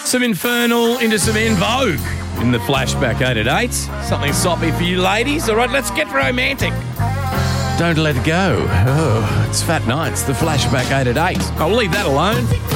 Some Infernal into some En Vogue in the Flashback 8 at 8. Something soppy for you ladies. All right, let's get romantic. Don't let go. Oh, it's Fat Nights, the Flashback 8 at 8. I'll leave that alone.